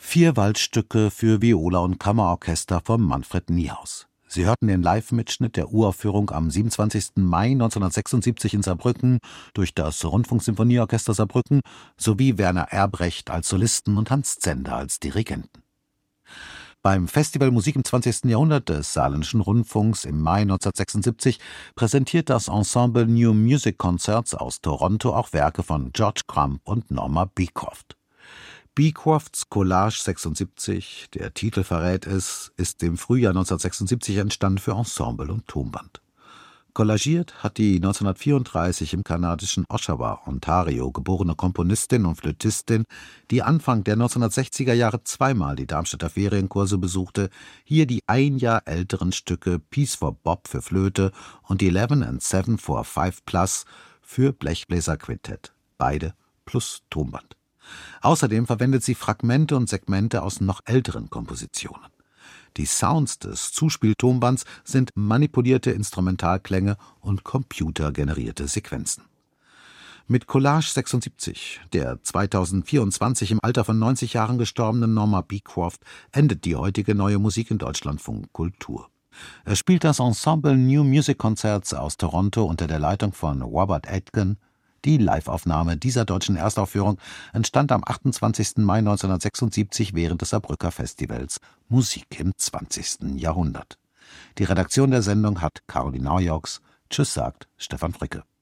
4 Waldstücke für Viola und Kammerorchester von Manfred Niehaus. Sie hörten den Live-Mitschnitt der Uraufführung am 27. Mai 1976 in Saarbrücken durch das Rundfunksymphonieorchester Saarbrücken sowie Werner Erbrecht als Solisten und Hans Zender als Dirigenten. Beim Festival Musik im 20. Jahrhundert des Saarländischen Rundfunks im Mai 1976 präsentiert das Ensemble New Music Concerts aus Toronto auch Werke von George Crumb und Norma Beecroft. Beecrofts Collage 76, der Titel verrät es, ist im Frühjahr 1976 entstanden für Ensemble und Tonband. Collagiert hat die 1934 im kanadischen Oshawa, Ontario, geborene Komponistin und Flötistin, die Anfang der 1960er Jahre zweimal die Darmstädter Ferienkurse besuchte, hier die ein Jahr älteren Stücke Piece for Bob für Flöte und 11 and 7 for 5 Plus für Blechbläserquintett, beide plus Tonband. Außerdem verwendet sie Fragmente und Segmente aus noch älteren Kompositionen. Die Sounds des Zuspieltonbands sind manipulierte Instrumentalklänge und computergenerierte Sequenzen. Mit Collage 76, der 2024 im Alter von 90 Jahren gestorbenen Norma Beecroft, endet die heutige Neue Musik in Deutschlandfunk Kultur. Es spielt das Ensemble New Music Concerts aus Toronto unter der Leitung von Robert Aitken. Die Liveaufnahme dieser deutschen Erstaufführung entstand am 28. Mai 1976 während des Saarbrücker Festivals Musik im 20. Jahrhundert. Die Redaktion der Sendung hat Caroline Naujoks. Tschüss, sagt Stefan Fricke.